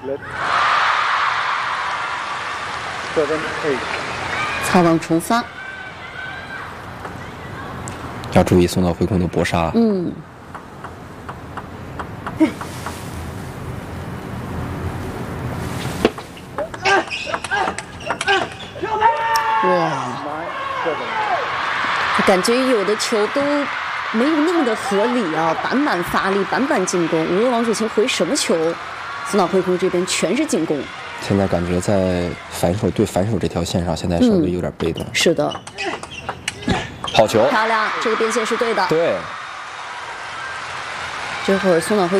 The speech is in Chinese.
擦网重发， 要注意松岛惠空的搏杀。 哇，感觉有的球都没有那么的合理啊，板板发力，板板进攻。无论王楚钦回什么球，松岛惠空这边全是进攻。 现在感觉在反手对反手这条线上，现在稍微有点被动。 是的， 好球， 漂亮，这个变线是对的。 对， 这会儿松岛惠